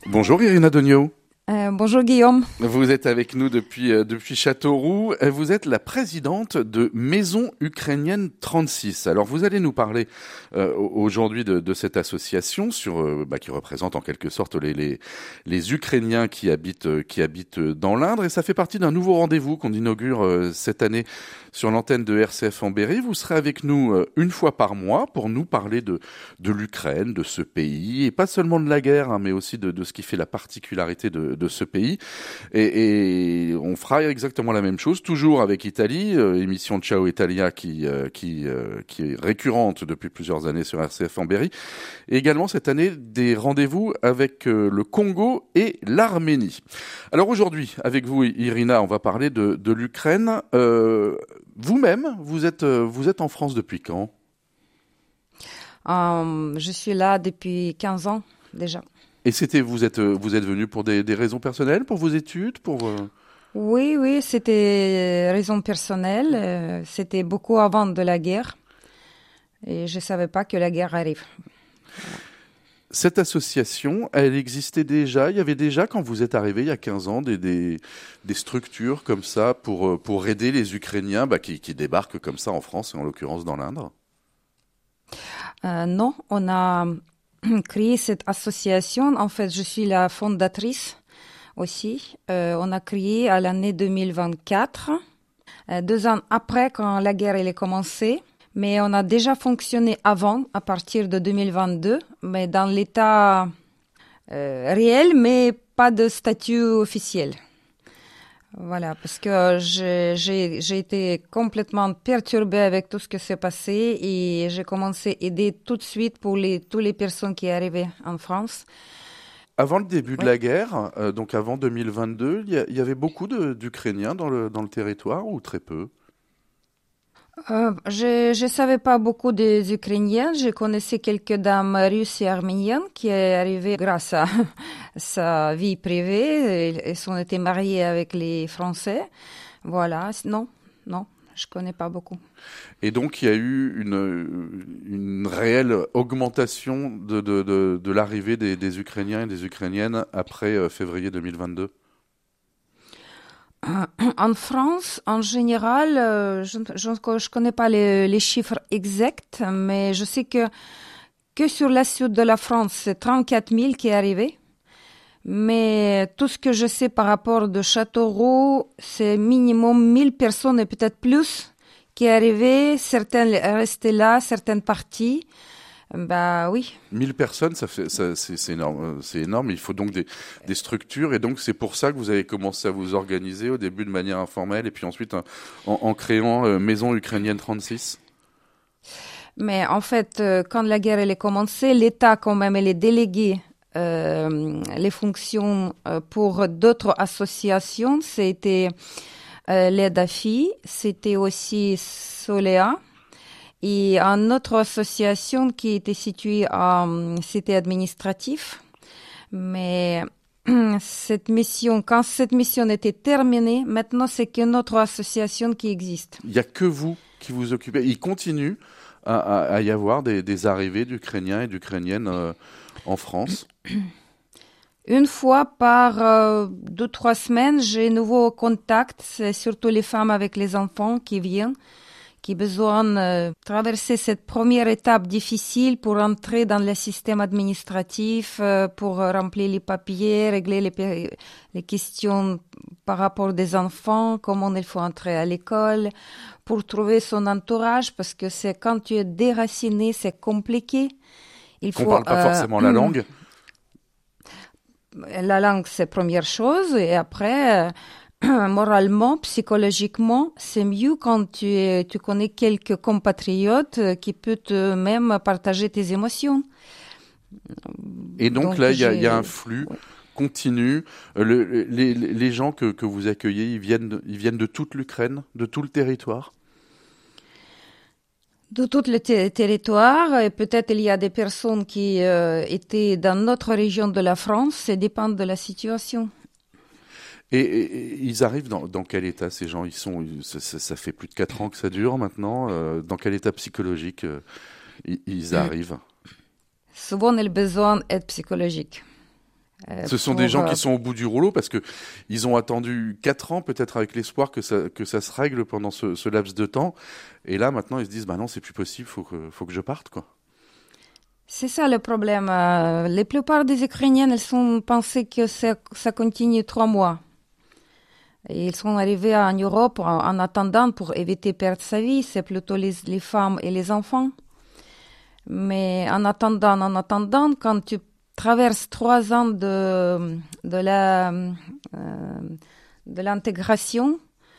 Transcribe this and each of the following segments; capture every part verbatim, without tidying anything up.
Bonjour Irina Dogno. Euh, bonjour Guillaume. Vous êtes avec nous depuis, euh, depuis Châteauroux. Vous êtes la présidente de Maison Ukrainienne trente-six. Alors vous allez nous parler euh, aujourd'hui de, de cette association sur, euh, bah, qui représente en quelque sorte les, les, les Ukrainiens qui habitent, euh, qui habitent dans l'Indre. Et ça fait partie d'un nouveau rendez-vous qu'on inaugure euh, cette année sur l'antenne de R C F en Berry. Vous serez avec nous euh, une fois par mois pour nous parler de, de l'Ukraine, de ce pays, et pas seulement de la guerre, hein, mais aussi de, de ce qui fait la particularité de de ce pays. Et, et on fera exactement la même chose, toujours avec Italie, euh, émission Ciao Italia qui, euh, qui, euh, qui est récurrente depuis plusieurs années sur R C F en Berry. Et également cette année, des rendez-vous avec euh, le Congo et l'Arménie. Alors aujourd'hui, avec vous Irina, on va parler de, de l'Ukraine. Euh, vous-même, vous êtes, vous êtes en France depuis quand ? euh, Je suis là depuis quinze ans déjà. Et c'était, vous êtes, vous êtes venu pour des, des raisons personnelles, pour vos études, pour... Euh... Oui, oui, c'était raison personnelle. C'était beaucoup avant de la guerre. Et je ne savais pas que la guerre arrive. Cette association, elle existait déjà. Il y avait déjà, quand vous êtes arrivé il y a quinze ans, des, des, des structures comme ça pour, pour aider les Ukrainiens bah, qui, qui débarquent comme ça en France, et en l'occurrence dans l'Indre. Euh, non, on a créé cette association. En fait, je suis la fondatrice aussi. Euh, on a créé à l'année deux mille vingt-quatre, euh, deux ans après quand la guerre elle est commencée. Mais on a déjà fonctionné avant, à partir de deux mille vingt-deux, mais dans l'état euh, réel, mais pas de statut officiel. Voilà, parce que j'ai, j'ai, j'ai été complètement perturbée avec tout ce qui s'est passé et j'ai commencé à aider tout de suite pour les, toutes les personnes qui arrivaient en France. Avant le début oui. de la guerre, euh, donc avant deux mille vingt-deux, il y, y avait beaucoup de, d'Ukrainiens dans le, dans le territoire ou très peu ? Euh, je ne savais pas beaucoup des Ukrainiens. Je connaissais quelques dames russes et arméniennes qui est arrivée grâce à sa vie privée. Elles ont été mariées avec les Français. Voilà. Non, non, je connais pas beaucoup. Et donc, il y a eu une, une réelle augmentation de, de, de, de l'arrivée des, des Ukrainiens et des Ukrainiennes après euh, février deux mille vingt-deux. En France, en général, euh, je ne connais pas les, les chiffres exacts, mais je sais que, que sur la sud de la France, c'est trente-quatre mille qui est arrivé. Mais tout ce que je sais par rapport de Châteauroux, c'est minimum mille personnes et peut-être plus qui est arrivé. Certaines restaient là, certaines parties. Bah oui. mille personnes, ça fait, ça, c'est, c'est énorme. C'est énorme. Il faut donc des, des structures. Et donc, c'est pour ça que vous avez commencé à vous organiser au début de manière informelle et puis ensuite en, en créant euh, Maison Ukrainienne trente-six. Mais en fait, euh, quand la guerre elle est commencée, l'État quand même, elle est délégué euh, les fonctions euh, pour d'autres associations. C'était euh, l'EDAFI, c'était aussi Solea. Et une autre association qui était située à cité administratif. Mais cette mission, quand cette mission était terminée, maintenant c'est qu'une autre association qui existe. Il n'y a que vous qui vous occupez. Il continue à, à, à y avoir des, des arrivées d'Ukrainiens et d'Ukrainiennes euh, en France. Une fois par euh, deux, trois semaines, j'ai nouveau contact. C'est surtout les femmes avec les enfants qui viennent, qui ont besoin de euh, traverser cette première étape difficile pour entrer dans le système administratif, euh, pour remplir les papiers, régler les, les questions par rapport des enfants, comment il faut entrer à l'école, pour trouver son entourage, parce que c'est quand tu es déraciné, c'est compliqué. Il faut, on ne parle pas euh, forcément la langue. La langue, c'est la première chose, et après... Euh, moralement, psychologiquement, c'est mieux quand tu, es, tu connais quelques compatriotes qui peuvent te même partager tes émotions. Et donc, donc là, il y, y a un flux continu. Le, les, les gens que, que vous accueillez, ils viennent, de, ils viennent de toute l'Ukraine, de tout le territoire ? De tout le ter- territoire. Et peut-être il y a des personnes qui euh, étaient dans notre région de la France. Ça dépend de la situation. Et, et, et ils arrivent dans, dans quel état, ces gens ? Ils sont, ça, ça, ça fait plus de quatre ans que ça dure maintenant. Euh, dans quel état psychologique euh, ils, ils arrivent ? Souvent, le besoin est psychologique. Euh, Ce sont pour, des gens qui sont au bout du rouleau parce que ils ont attendu quatre ans, peut-être avec l'espoir que ça que ça se règle pendant ce, ce laps de temps. Et là, maintenant, ils se disent, bah non, c'est plus possible, faut que faut que je parte, quoi. C'est ça le problème. Euh, la plupart des Ukrainiennes, elles sont pensées que ça, ça continue trois mois. Et ils sont arrivés en Europe en, en attendant pour éviter de perdre sa vie. C'est plutôt les, les femmes et les enfants. Mais en attendant, en attendant, quand tu traverses trois ans de, de la, euh, de l'intégration,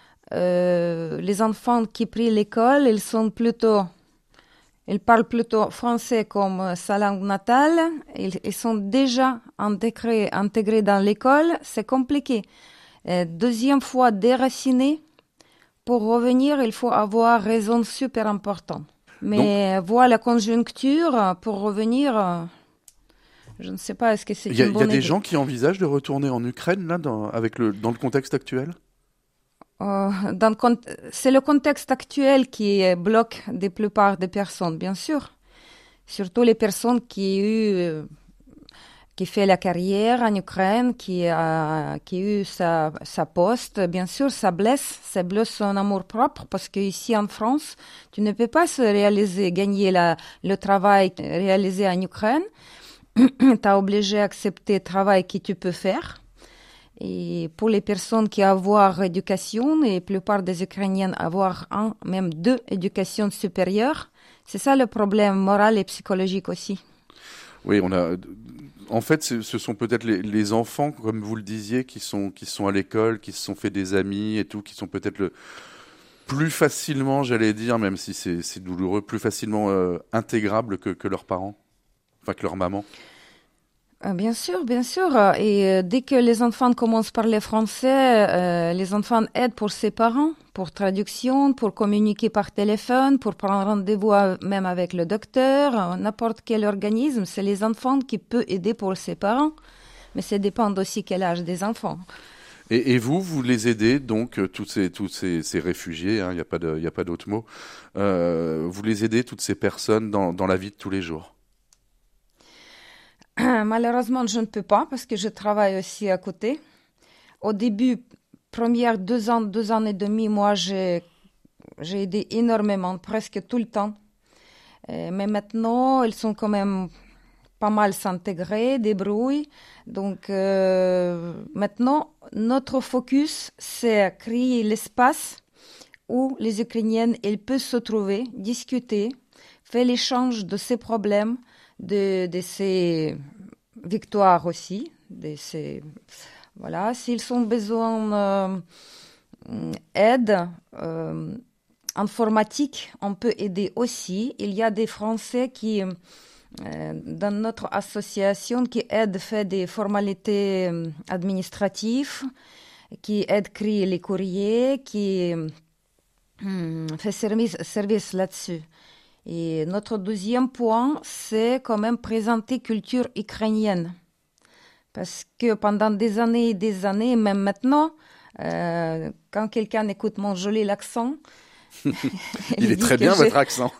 euh, les enfants qui prennent l'école, ils sont plutôt, ils parlent plutôt français comme sa langue natale. Ils, ils sont déjà intégrés, intégrés dans l'école. C'est compliqué. Et deuxième fois déracinés, pour revenir, il faut avoir raison super importante. Mais Donc, voir la conjoncture pour revenir, je ne sais pas, est-ce que c'est y a, une bonne idée. Il y a des gens qui envisagent de retourner en Ukraine, là, dans, avec le, dans le contexte actuel euh, dans le, C'est le contexte actuel qui bloque la plupart des personnes, bien sûr. Surtout les personnes qui ont eu... qui fait la carrière en Ukraine, qui a, qui a eu sa, sa poste. Bien sûr, ça blesse, ça blesse son amour-propre, parce qu'ici en France, tu ne peux pas se réaliser, gagner la, le travail réalisé en Ukraine. Tu es obligé d'accepter le travail que tu peux faire. Et pour les personnes qui ont éducation, et la plupart des Ukrainiennes avoir un, même deux éducations supérieures, c'est ça le problème moral et psychologique aussi. Oui, on a... En fait, ce sont peut-être les, les enfants, comme vous le disiez, qui sont, qui sont à l'école, qui se sont fait des amis et tout, qui sont peut-être le plus facilement, j'allais dire, même si c'est, c'est douloureux, plus facilement euh, intégrables que, que leurs parents, enfin que leur maman. Bien sûr, bien sûr. Et euh, dès que les enfants commencent à parler français, euh, les enfants aident pour ses parents, pour traduction, pour communiquer par téléphone, pour prendre rendez-vous même avec le docteur, n'importe quel organisme. C'est les enfants qui peuvent aider pour ses parents. Mais ça dépend aussi quel âge des enfants. Et, et vous, vous les aidez, donc, tous ces, tous ces, ces réfugiés, il n'y a pas de, y a pas d'autre mot, euh, vous les aidez, toutes ces personnes, dans, dans la vie de tous les jours? Malheureusement, je ne peux pas parce que je travaille aussi à côté. Au début, premières deux ans, deux ans et demi, moi, j'ai, j'ai aidé énormément, presque tout le temps. Euh, mais maintenant, ils sont quand même pas mal s'intégrer, débrouillent. Donc, euh, maintenant, notre focus, c'est créer l'espace où les Ukrainiennes, elles peuvent se trouver, discuter, faire l'échange de ces problèmes, de, de ces victoires aussi, de ces, voilà, s'ils ont besoin euh, d'aide euh, informatique, on peut aider aussi. Il y a des Français qui, euh, dans notre association, qui aident à faire des formalités euh, administratives, qui aident à créer les courriers, qui euh, fait service, service là-dessus. Et notre deuxième point, c'est quand même présenter culture ukrainienne. Parce que pendant des années et des années, même maintenant, euh, quand quelqu'un écoute mon joli accent... il est très bien, j'ai... votre accent.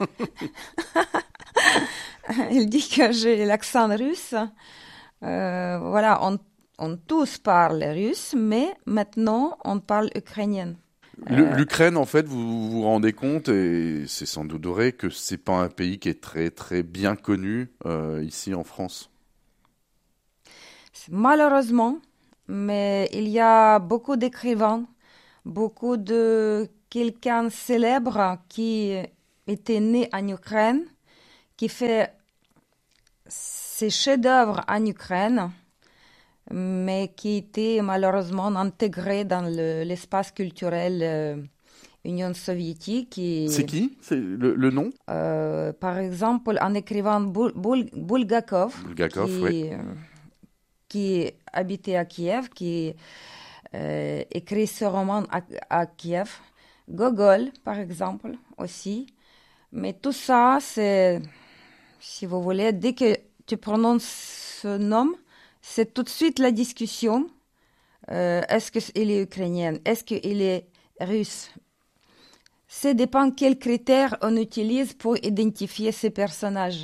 Il dit que j'ai l'accent russe. Euh, voilà, on, on tous parle russe, mais maintenant, on parle ukrainien. L'Ukraine, en fait, vous vous rendez compte, et c'est sans doute vrai, que c'est pas un pays qui est très très bien connu euh, ici en France. Malheureusement, mais il y a beaucoup d'écrivains, beaucoup de quelqu'un célèbre qui était né en Ukraine, qui fait ses chefs-d'œuvre en Ukraine, mais qui était malheureusement intégré dans le, l'espace culturel euh, Union soviétique. Et, c'est qui? C'est le, le nom euh, Par exemple, un écrivain Bul- Bul- Bulgakov, Bulgakov qui, oui. euh, qui habitait à Kiev, qui euh, écrit ce roman à, à Kiev. Gogol, par exemple, aussi. Mais tout ça, c'est, si vous voulez, dès que tu prononces ce nom, c'est tout de suite la discussion. Euh, est-ce qu'il est ukrainien? Est-ce qu'il est russe? Ça dépend quels critères on utilise pour identifier ces personnages.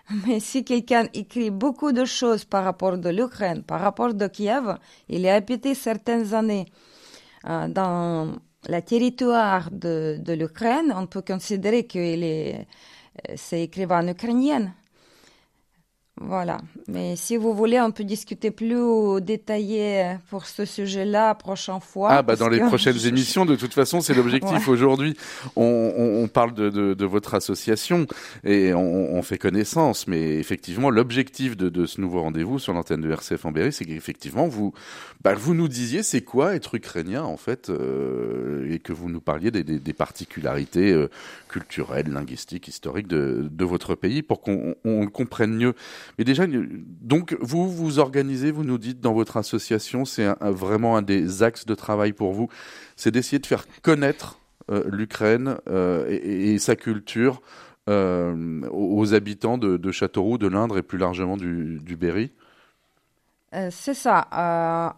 Mais si quelqu'un écrit beaucoup de choses par rapport de l'Ukraine, par rapport de Kiev, il a habité certaines années euh, dans le territoire de, de l'Ukraine, on peut considérer qu'il est, c'est écrivain ukrainien. Voilà. Mais si vous voulez, on peut discuter plus détaillé pour ce sujet-là la prochaine fois. Ah, bah, dans les prochaines émissions, de toute façon, c'est l'objectif. Ouais. Aujourd'hui, on, on, on parle de, de, de votre association et on, on fait connaissance. Mais effectivement, l'objectif de, de ce nouveau rendez-vous sur l'antenne de R C F en Berry, c'est qu'effectivement, vous, bah, vous nous disiez c'est quoi être ukrainien, en fait, euh, et que vous nous parliez des, des, des particularités euh, culturelles, linguistiques, historiques de, de votre pays pour qu'on on, on le comprenne mieux. Mais déjà, donc, vous vous organisez, vous nous dites dans votre association, c'est un, un, vraiment un des axes de travail pour vous, c'est d'essayer de faire connaître euh, l'Ukraine euh, et, et sa culture euh, aux habitants de, de Châteauroux, de l'Indre et plus largement du, du Berry. Euh, c'est ça. Euh,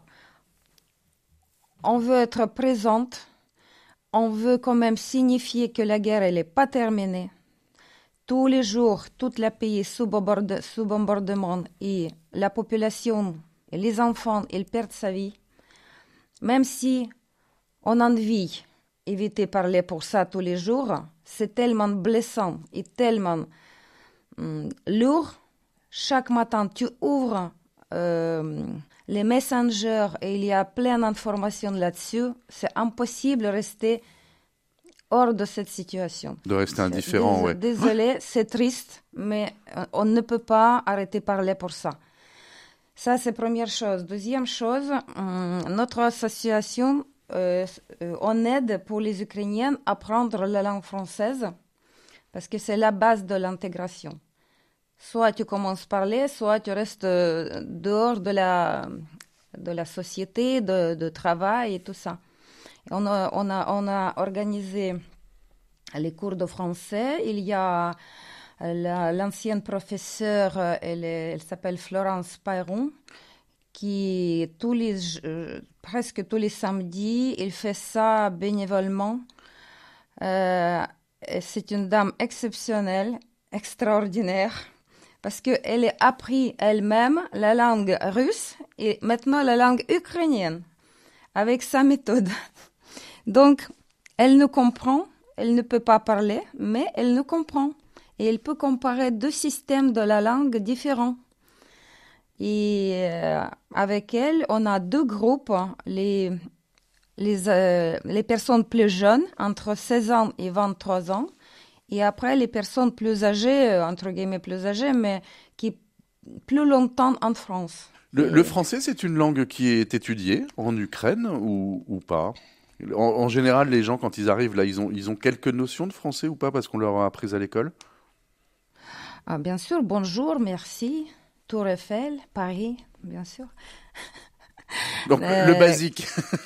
on veut être présente, on veut quand même signifier que la guerre, elle n'est pas terminée. Tous les jours, tout le pays sous, bomborde, sous bombardement et la population et les enfants, ils perdent sa vie. Même si on a envie d'éviter de parler pour ça tous les jours, c'est tellement blessant et tellement hum, lourd. Chaque matin, tu ouvres euh, les messengers et il y a plein d'informations là-dessus. C'est impossible de rester hors de cette situation. De rester indifférent, oui. Désolé, c'est triste, mais on ne peut pas arrêter de parler pour ça. Ça, c'est la première chose. Deuxième chose, notre association, euh, on aide pour les Ukrainiens à apprendre la langue française parce que c'est la base de l'intégration. Soit tu commences à parler, soit tu restes dehors de la, de la société, de, de travail et tout ça. On a, on, a, on a organisé les cours de français. Il y a la, l'ancienne professeure, elle, elle s'appelle Florence Payron, qui tous les, euh, presque tous les samedis, elle fait ça bénévolement. Euh, c'est une dame exceptionnelle, extraordinaire, parce qu'elle a appris elle-même la langue russe et maintenant la langue ukrainienne avec sa méthode. Donc, elle nous comprend, elle ne peut pas parler, mais elle nous comprend. Et elle peut comparer deux systèmes de la langue différents. Et euh, avec elle, on a deux groupes, les, les, euh, les personnes plus jeunes, entre seize ans et vingt-trois ans, et après les personnes plus âgées, entre guillemets plus âgées, mais qui plus longtemps en France. Le, et... le français, c'est une langue qui est étudiée en Ukraine ou, ou pas ? En, en général, les gens, quand ils arrivent là, ils ont, ils ont quelques notions de français ou pas parce qu'on leur a appris à l'école ? Ah, bien sûr, bonjour, merci, Tour Eiffel, Paris, bien sûr. Donc, euh... le basique.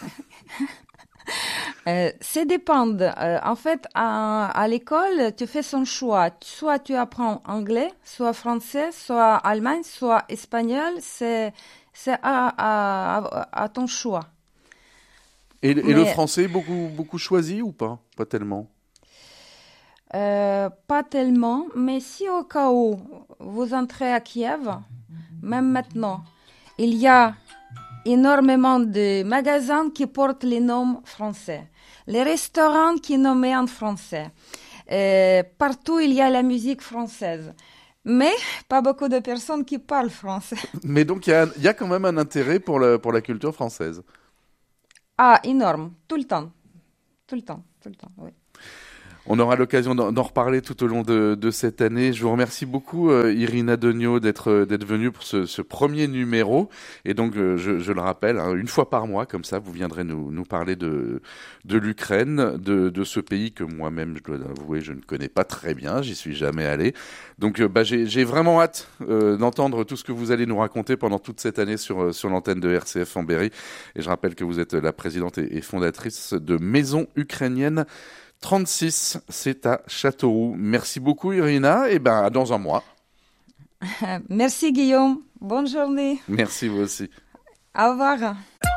euh, ça dépend. Euh, en fait, à, à l'école, tu fais son choix. Soit tu apprends anglais, soit français, soit allemand, soit espagnol. C'est, c'est à, à, à, à ton choix. Et, et Mais, le français, beaucoup, beaucoup choisi ou pas ? Pas tellement. Euh, pas tellement, mais si au cas où vous entrez à Kiev, même maintenant, il y a énormément de magasins qui portent les noms français, les restaurants qui nomment en français. Euh, partout, il y a la musique française. Mais pas beaucoup de personnes qui parlent français. Mais donc, il y a, y a quand même un intérêt pour, le, pour la culture française. Ah, énorme, tout le temps. Tout le temps, tout le temps, oui. On aura l'occasion d'en, d'en reparler tout au long de, de cette année. Je vous remercie beaucoup, euh, Irina Donio, d'être, d'être venue pour ce, ce premier numéro. Et donc, euh, je, je le rappelle, hein, une fois par mois, comme ça, vous viendrez nous, nous parler de, de l'Ukraine, de, de ce pays que moi-même, je dois avouer, je ne connais pas très bien. J'y suis jamais allé. Donc, euh, bah, j'ai, j'ai vraiment hâte euh, d'entendre tout ce que vous allez nous raconter pendant toute cette année sur, sur l'antenne de R C F en Berry. Et je rappelle que vous êtes la présidente et, et fondatrice de Maison Ukrainienne trente-six, c'est à Châteauroux. Merci beaucoup, Irina, et ben dans un mois. Merci, Guillaume. Bonne journée. Merci, vous aussi. Au revoir.